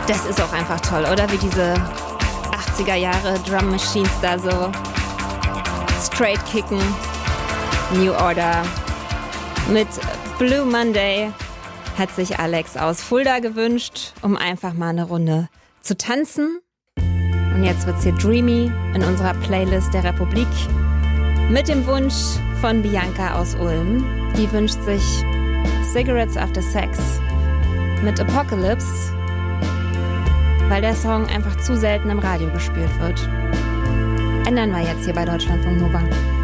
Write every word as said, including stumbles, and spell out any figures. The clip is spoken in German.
Das ist auch einfach toll, oder? Wie diese achtziger Jahre Drum Machines da so straight kicken. New Order. Mit Blue Monday hat sich Alex aus Fulda gewünscht, um einfach mal eine Runde zu tanzen. Und jetzt wird's hier dreamy in unserer Playlist der Republik mit dem Wunsch von Bianca aus Ulm. Die wünscht sich Cigarettes After Sex mit Apocalypse, weil der Song einfach zu selten im Radio gespielt wird. Ändern wir jetzt hier bei Deutschlandfunk Nova.